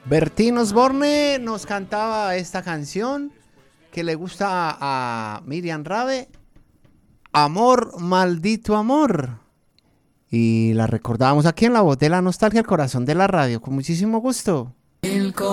Bertín Osborne nos cantaba esta canción que le gusta a Miriam Rabe, Amor, maldito amor. Y la recordábamos aquí en La Voz de la Nostalgia, el corazón de la radio, con muchísimo gusto.